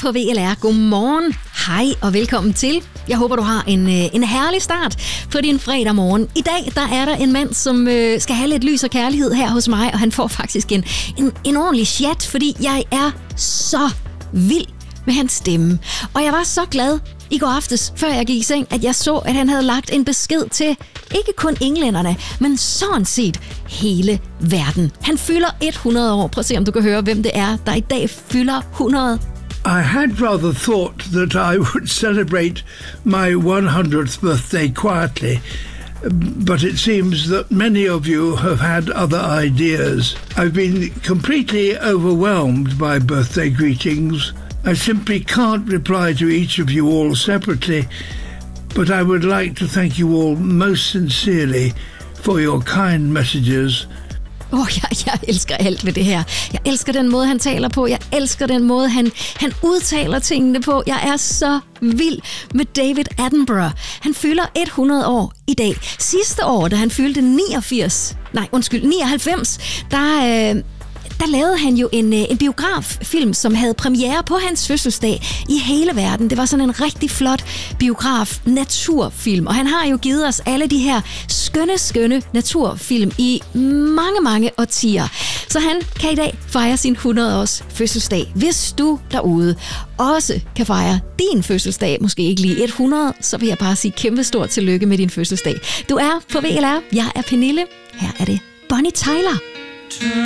på VLR. Godmorgen, hej og velkommen til. Jeg håber, du har en herlig start på din fredag morgen. I dag der er der en mand, som skal have lidt lys og kærlighed her hos mig, og han får faktisk en ordentlig chat, fordi jeg er så vild med hans stemme. Og jeg var så glad i går aftes, før jeg gik i seng, at jeg så, at han havde lagt en besked til ikke kun englænderne, men sådan set hele verden. Han fylder 100 år. Prøv at se, om du kan høre, hvem det er, der i dag fylder 100. I had rather thought that I would celebrate my 100th birthday quietly, but it seems that many of you have had other ideas. I've been completely overwhelmed by birthday greetings. I simply can't reply to each of you all separately, but I would like to thank you all most sincerely for your kind messages. Jeg elsker alt ved det her. Jeg elsker den måde, han taler på. Jeg elsker den måde, han udtaler tingene på. Jeg er så vild med David Attenborough. Han fylder 100 år i dag. Sidste år, da han fyldte 99, der lavede han jo en biograffilm, som havde premiere på hans fødselsdag i hele verden. Det var sådan en rigtig flot biograf-naturfilm, og han har jo givet os alle de her skønne naturfilm i mange årtier. Så han kan i dag fejre sin 100-års fødselsdag. Hvis du derude også kan fejre din fødselsdag, måske ikke lige 100, så vil jeg bare sige kæmpe stort tillykke med din fødselsdag. Du er på VLR. Jeg er Pernille. Her er det Bonnie Tyler.